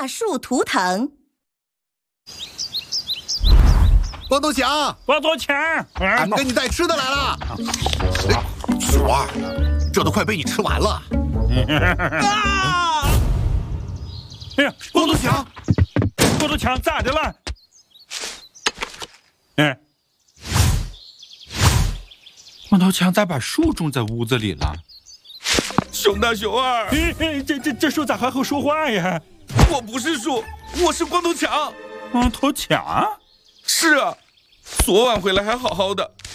树图腾。 光头强， 光头强， 俺们给你带吃的来了。鼠儿，这都快被你吃完了。 哎呀， 光头强， 光头强咋的了？ 光头强咋把树种在屋子里了？ 熊大熊二， 这树咋还会说话呀？ 我不是树，我是光头强。 光头强？ 是啊，昨晚回来还好好的，